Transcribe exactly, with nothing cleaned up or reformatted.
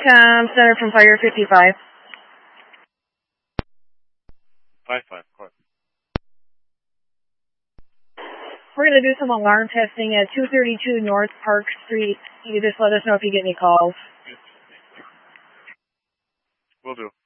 Com Center from Fire fifty-five. five five, of course. We're going to do some alarm testing at two thirty-two North Park Street. You just let us know if you get any calls. Will do.